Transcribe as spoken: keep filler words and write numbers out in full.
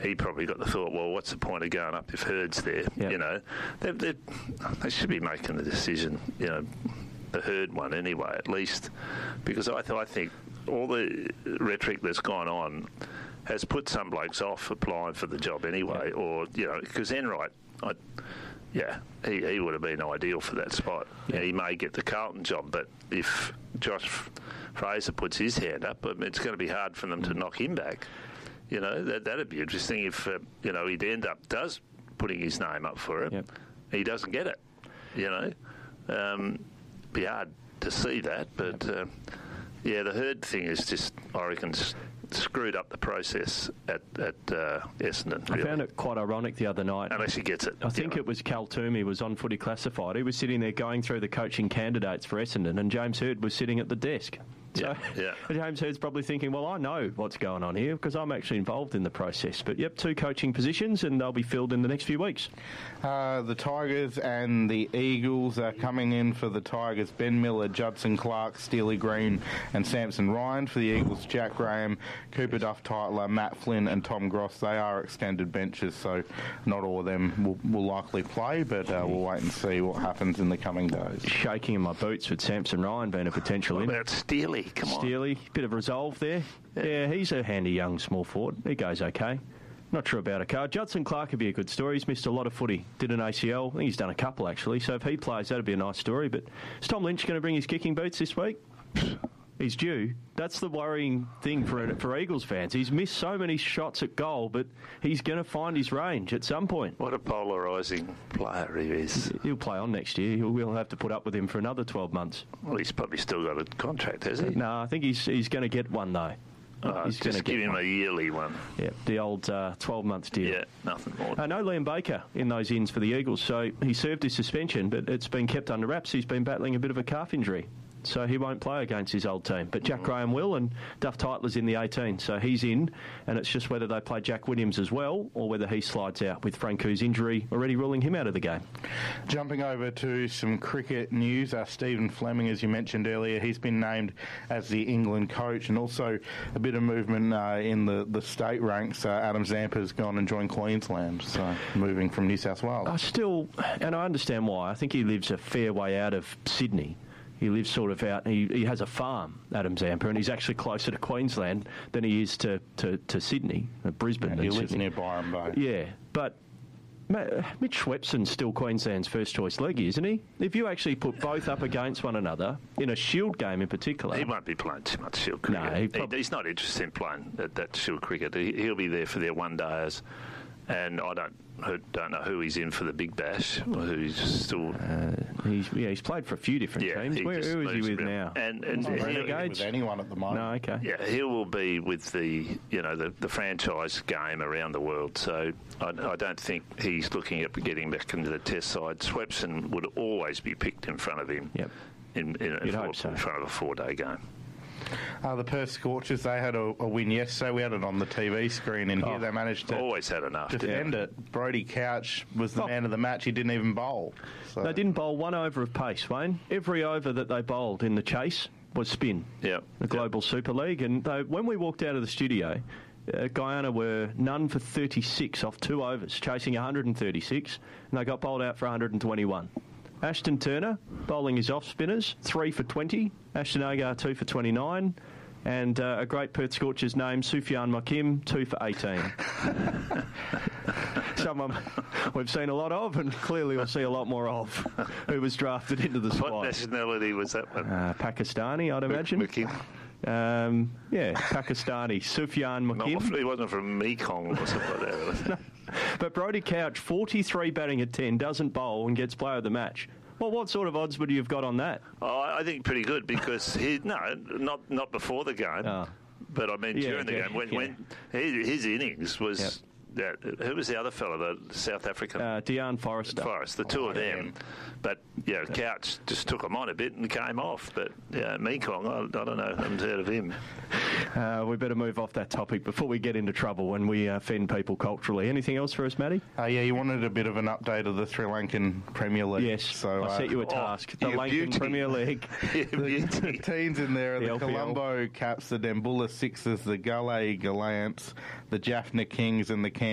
he probably got the thought, well, what's the point of going up if Hurd's there? Yep. You know, they, they, they should be making the decision, you know, the Hurd one anyway, at least, because I, th- I think all the rhetoric that's gone on has put some blokes off applying for the job anyway, Yep. or, you know, because Enright, I, yeah, he, he would have been ideal for that spot. Yeah. Yeah, he may get the Carlton job, but if Josh Fraser puts his hand up, I mean, it's going to be hard for them to knock him back. You know, that, that'd be interesting if, uh, you know, he'd end up does putting his name up for it. Yep. He doesn't get it, you know. Um, be hard to see that, but, uh, yeah, the Hurd thing is just, I reckon, s- screwed up the process at, at uh, Essendon, really. I found it quite ironic the other night. Unless he gets it. I think you know. it was Cal Toomey was on Footy Classified. He was sitting there going through the coaching candidates for Essendon, and James Hurd was sitting at the desk. So Yeah, yeah. James Hurd's probably thinking, well, I know what's going on here because I'm actually involved in the process. But, yep, two coaching positions, and they'll be filled in the next few weeks. Uh, the Tigers and the Eagles are coming in for the Tigers. Ben Miller, Judson Clark, Steely Green and Samson Ryan. For the Eagles, Jack Graham, Cooper Duff-Tytler, Matt Flynn and Tom Gross. They are extended benches, so not all of them will, will likely play, but uh, we'll wait and see what happens in the coming days. Shaking in my boots with Samson Ryan being a potential What in. about Steely? Come on. Steely, bit of resolve there. Yeah. yeah, he's a handy young small forward. He goes okay. Not sure about a car. Judson Clark would be a good story. He's missed a lot of footy. Did an A C L. I think he's done a couple, actually. So if he plays, that'd be a nice story. But is Tom Lynch going to bring his kicking boots this week? He's due. That's the worrying thing for for Eagles fans. He's missed so many shots at goal, but he's going to find his range at some point. What a polarising player he is. He'll play on next year. He'll, we'll have to put up with him for another twelve months. Well, he's probably still got a contract, has he? No, I think he's he's going to get one, though. Uh, he's just gonna give get him one. a yearly one. Yeah, the old uh, twelve-month deal. Yeah, nothing more. Uh, no Liam Baker in those ins for the Eagles, so he served his suspension, but it's been kept under wraps. He's been battling a bit of a calf injury, so he won't play against his old team. But Jack mm. Graham will, and Duff Tytler's in the eighteen, so he's in, and it's just whether they play Jack Williams as well, or whether he slides out, with Francouz injury already ruling him out of the game. Jumping over to some cricket news, uh, Stephen Fleming, as you mentioned earlier, he's been named as the England coach, and also a bit of movement uh, in the, the state ranks. Uh, Adam Zampa's gone and joined Queensland, so moving from New South Wales. I still, and I understand why, I think he lives a fair way out of Sydney. He lives sort of out, he, he has a farm, Adam Zampa, and he's actually closer to Queensland than he is to, to, to Sydney, uh, Brisbane. Yeah, than he lives Sydney. near Byron Bay. Yeah, but Mitch Swepson's still Queensland's first choice leggy, isn't he? If you actually put both up against one another, in a Shield game in particular... He won't be playing too much Shield cricket. No, he prob- he, he's not interested in playing that, that Shield cricket. He, he'll be there for their one-dayers, and I don't who, don't know who he's in for the Big Bash, or who he's still... Uh, he's, yeah, he's played for a few different yeah, teams. Where, who is he with around. now? And, and He's not he'll- renegades with anyone at the moment. No, okay. Yeah, he will be with the you know the, the franchise game around the world. So I, I don't think he's looking at getting back into the Test side. Swepson would always be picked in front of him. Yep. In, in, You'd for, hope so. in front of a four-day game. Uh, the Perth Scorchers, they had a, a win yesterday. We had it on the T V screen in here. Oh, They managed to always had enough. defend yeah. it. Brody Couch was the Oh. man of the match. He didn't even bowl. So. They didn't bowl one over of pace, Wayne. Every over that they bowled in the chase was spin. Yep. The Global Yep. Super League. And they, when we walked out of the studio, uh, Guyana were none for thirty-six off two overs, chasing one hundred thirty-six, and they got bowled out for one hundred twenty-one. Ashton Turner bowling his off spinners, three for twenty. Ashton Agar, two for twenty-nine. And uh, a great Perth Scorchers name, Sufyan Makim, two for eighteen. Someone we've seen a lot of, and clearly we'll see a lot more of, who was drafted into the squad. What nationality was that one? Uh, Pakistani, I'd imagine. Makim. Um, yeah, Pakistani, Sufyan Makim. Not, he wasn't from Mekong or something like that. But Brody Couch, forty-three batting at ten, doesn't bowl and gets player of the match. Well, what sort of odds would you have got on that? Oh, I think pretty good because he no, not not before the game, Oh. but I mean Yeah, during the yeah, game when, yeah. when his, his innings was. Yep. That, who was the other fellow, the South African? Uh, Dejan Forrester. Forrest, the two Oh, of yeah. them. But, yeah, Couch just took him on a bit and came off. But, yeah, Mekong, I, I don't know, I haven't heard of him. Uh, we better move off that topic before we get into trouble when we uh, offend people culturally. Anything else for us, Matty? Uh, yeah, you wanted a bit of an update of the Sri Lankan Premier League. Yes, so I uh, set you a oh, task. the you Lankan beauty. Premier League. Yeah, the, beauty. the teams in there are The the, L P L. Colombo Caps, the Dembula Sixers, the Galway Gallants, the Jaffna Kings, and the Cairns